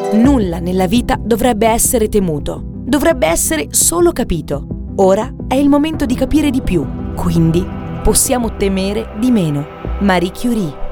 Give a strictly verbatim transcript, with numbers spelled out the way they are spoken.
Nulla nella vita dovrebbe essere temuto, dovrebbe essere solo capito. Ora è il momento di capire di più, quindi possiamo temere di meno. Marie Curie.